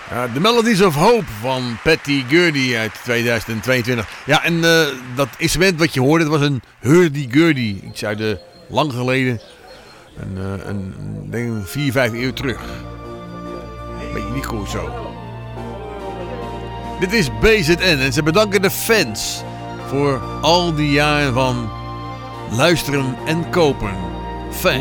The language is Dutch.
The Melodies of Hope van Patty Gurdy uit 2022. Ja, en dat instrument wat je hoorde, dat was een hurdy-gurdy. Iets uit de lang geleden. Denk 4-5 eeuw terug. Beetje niet goed zo. Dit is BZN en ze bedanken de fans voor al die jaren van luisteren en kopen. Thanks.